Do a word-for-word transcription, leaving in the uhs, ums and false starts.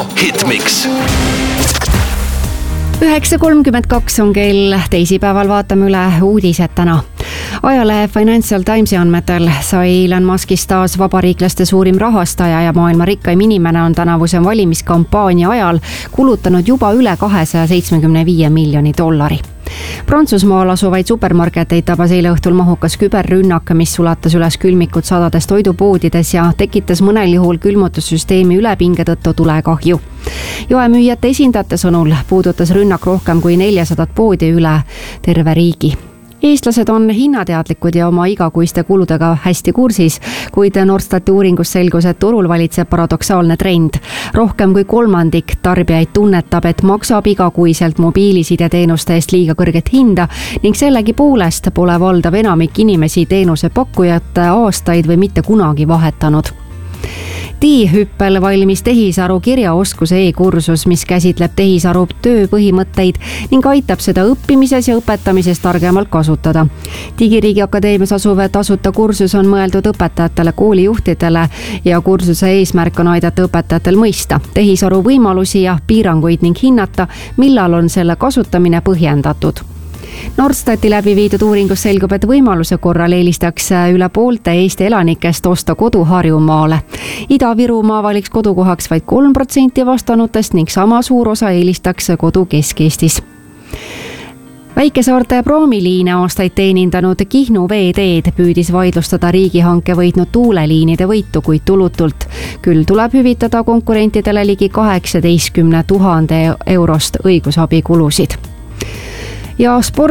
Hitmix. üheksa kolmkümmend kaks on kell, teisipäeval vaatame üle uudised täna. Ajalehe Financial Timesi andmetel sai Elon Muskist taas vabariiklaste suurim rahastaja ja maailma rikkaim inimene on tänavuse valimiskampaania ajal kulutanud juba üle kahesaja seitsmekümne viie miljoni dollari. Prantsusmaal asuvaid supermarketeid tabas eile õhtul mahukas küberrünnak, mis ulatas üles külmikud sadades toidupoodides ja tekitas mõnel juhul külmutussüsteemi ülepinge tõttu tulekahju. Jaemüüjate esindajate sõnul puudutas rünnak rohkem kui neljasadat poodi üle terve riigi. Eestlased on hinnateadlikud ja oma igakuiste kuludega hästi kursis, kuid Norstati uuringus selgus, et turul valitseb paradoksaalne trend. Rohkem kui kolmandik tarbijaid tunnetab, et maksab igakuiselt mobiilisideteenuste eest liiga kõrget hinda ning sellegi poolest pole valdav enamik inimesi teenuse pakkujate aastaid või mitte kunagi vahetanud. T-hüppel valmis tehisaru kirjaoskuse e-kursus, mis käsitleb tehisaru töö põhimõtteid ning aitab seda õppimises ja õpetamises targemalt kasutada. Digiriigi Akadeemias asuv tasuta kursus on mõeldud õpetajatele, koolijuhtidele ja kursuse eesmärk on aidata õpetajatel mõista tehisaru võimalusi ja piiranguid ning hinnata, millal on selle kasutamine põhjendatud. Norstati läbi viidud uuringus selgub, et võimaluse korral eelistaks üle poolte Eesti elanikest osta kodu Harjumaale. Ida-Virumaa valiks kodukohaks vaid kolm protsenti vastanutest ning sama suur osa eelistaks kodu Kesk-Eestis. Väikesaarte praamiliine aastaid teenindanud Kihnu veeteed püüdis vaidlustada riigihanke võitnud tuuleliinide võitu, kuid tulutult. Küll tuleb hüvitada konkurentidele ligi kaheksateistkümne tuhande eurost õigusabikulusid. Ja sport